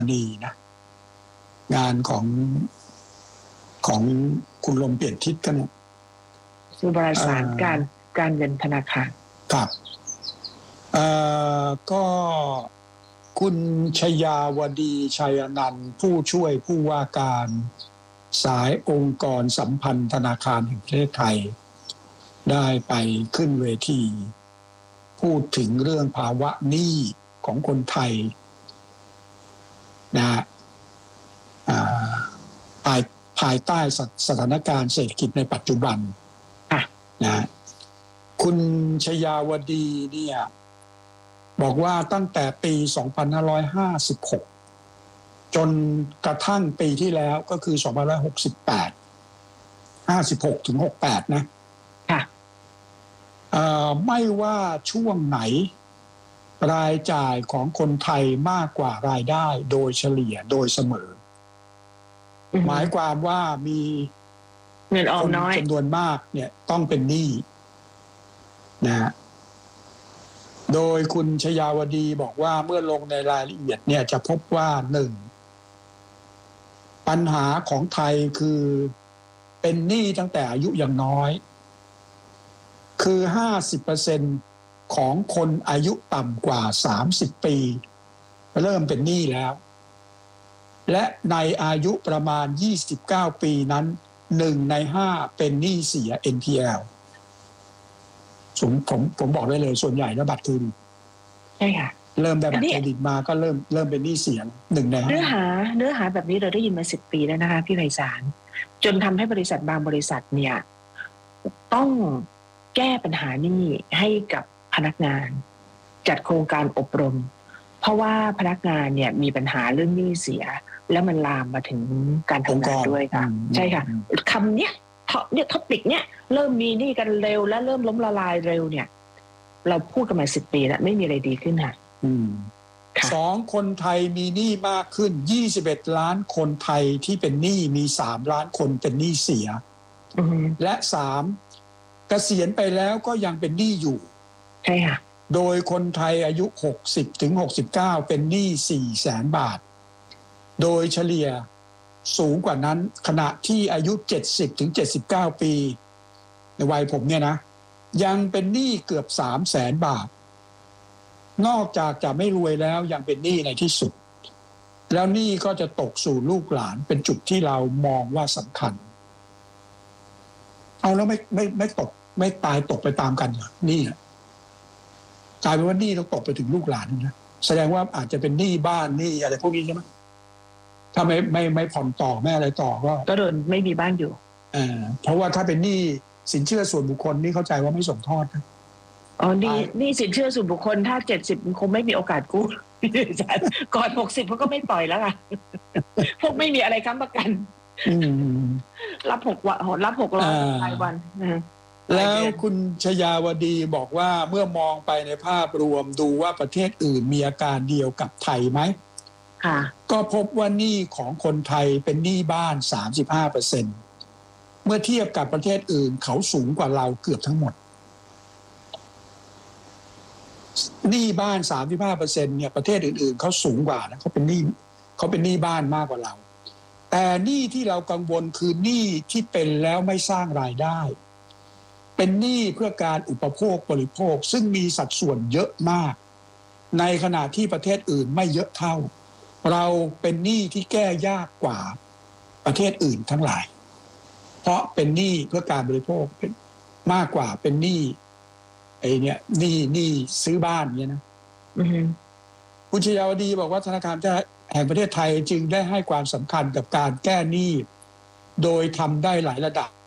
ดีนะงานของคุณลมเปลี่ยนทิศกันเนี่ยคือบริษัทการเงินธนาคารครับก็คุณชยาวดีชัยนันท์ผู้ช่วยผู้ว่าการสายองค์กรสัมพันธ์ธนาคารแห่งประเทศไทยได้ไปขึ้นเวทีพูดถึงเรื่องภาวะหนี้ของคนไทยนะภายใต้สถานการณ์เศรษฐกิจในปัจจุบันนะคุณชยาวดีเนี่ยบอกว่าตั้งแต่ปี 2556 จนกระทั่งปีที่แล้วก็คือ 2568 56 ถึง 68 นะไม่ว่าช่วงไหนรายจ่ายของคนไทยมากกว่ารายได้โดยเฉลี่ยโดยเสมอหมายความว่ามีเงินออมน้อยจำนวนมากเนี่ยต้องเป็นหนี้นะโดยคุณชยาวดีบอกว่าเมื่อลงในรายละเอียดเนี่ยจะพบว่า1ปัญหาของไทยคือเป็นหนี้ตั้งแต่อายุยังน้อยคือ 50% ของคนอายุต่ำกว่า30ปีเริ่มเป็นหนี้แล้วและในอายุประมาณ29ปีนั้น1 ใน 5เป็นหนี้เสีย NPL ผมบอกได้เลยส่วนใหญ่แล้วบัตรเครดิตใช่ค่ะเริ่มได้บัตรเครดิตมาก็เริ่มเป็นหนี้เสีย1 ใน 5 เนื้อหาแบบนี้เราได้ยินมา10 ปีแล้วนะคะพี่ไพศาลจนทำให้บริษัทบางบริษัทเนี่ยต้องแก้ปัญหานี้ให้กับพนักงานจัดโครงการอบรมเพราะว่าพนักงานเนี่ยมีปัญหาเรื่องหนี้เสียแล้วมันลามมาถึงการทำงานด้วยค่ะใช่ค่ะคำเนี้ยท็อปิกเนี้ยเริ่มมีหนี้กันเร็วและเริ่มล้มละลายเร็วเนี่ยเราพูดกันมา10 ปีแล้วไม่มีอะไรดีขึ้นค่ะ 2คนไทยมีหนี้มากขึ้น21 ล้านคนไทยที่เป็นหนี้มี3 ล้านคนเป็นหนี้เสียและ3เกษียณไปแล้วก็ยังเป็นหนี้อยู่ใช่ค่ะโดยคนไทยอายุ60 ถึง 69เป็นหนี้400,000 บาทโดยเฉลี่ยสูงกว่านั้นขณะที่อายุ70 ถึง 79ปีในวัยผมเนี่ยนะยังเป็นหนี้เกือบ300,000 บาทนอกจากจะไม่รวยแล้วยังเป็นหนี้ในที่สุดแล้วหนี้ก็จะตกสู่ลูกหลานเป็นจุดที่เรามองว่าสำคัญเอาแล้วไม่ตกไม่ตายตกไปตามกันเหรอนี่กลายเป็นว่าหนี้ต้องตกไปถึงลูกหลานนะแสดงว่าอาจจะเป็นหนี้บ้านหนี้อะไรพวกนี้ใช่ไหมถ้าไม่ผ่อนต่อไม่อะไรต่อก็โดนไม่มีบ้านอยู่เพราะว่าถ้าเป็นหนี้สินเชื่อส่วนบุคคลนี่เข้าใจว่าไม่ส่งทอดนะนี่สินเชื่อส่วนบุคคลถ้า70คงไม่มีโอกาสกู้ก่อน60เขาก็ไม่ปล่อยแล้วค่ะพวกไม่มีอะไรค้ำประกันรับ6 วันรับ600 รายวันแล้วคุณชยาวดีบอกว่าเมื่อมองไปในภาพรวมดูว่าประเทศอื่นมีอาการเดียวกับไทยไหมก็พบว่าหนี้ของคนไทยเป็นหนี้บ้าน 35% เมื่อเทียบกับประเทศอื่นเขาสูงกว่าเราเกือบทั้งหมดหนี้บ้าน 35% เนี่ยประเทศอื่นๆเขาสูงกว่านะเขาเป็นหนี้บ้านมากกว่าเราแต่หนี้ที่เรากังวลคือหนี้ที่เป็นแล้วไม่สร้างรายได้เป็นหนี้เพื่อการอุปโภคบริโภคซึ่งมีสัดส่วนเยอะมากในขณะที่ประเทศอื่นไม่เยอะเท่าเราเป็นหนี้ที่แก้ยากกว่าประเทศอื่นทั้งหลายเพราะเป็นหนี้เพื่อการบริโภคมากกว่าเป็นหนี้หนี้ซื้อบ้านเนี่ยนะคุณชยาวดีบอกว่าธนาคารแห่งประเทศไทยจึงได้ให้ความสำคัญกับการแก้หนี้โดยทำได้หลายระดับ